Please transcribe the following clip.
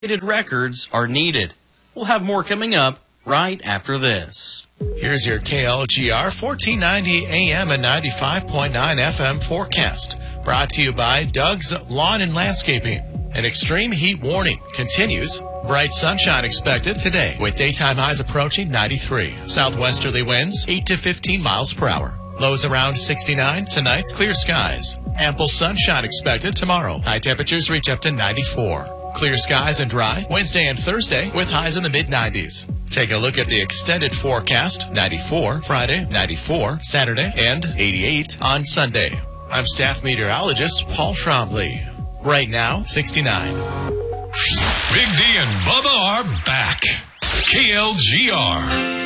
records are needed. We'll have more coming up right after this. Here's your KLGR 1490 AM and 95.9 FM forecast. Brought to you by Doug's Lawn and Landscaping. An extreme heat warning continues. Bright sunshine expected today with daytime highs approaching 93. Southwesterly winds 8 to 15 miles per hour. Lows around 69 tonight. Clear skies. Ample sunshine expected tomorrow. High temperatures reach up to 94. Clear skies and dry Wednesday and Thursday with highs in the mid-90s. Take a look at the extended forecast. 94 Friday, 94 Saturday, and 88 on Sunday. I'm staff meteorologist Paul Trombley. Right now, 69. Big D and Bubba are back. KLGR.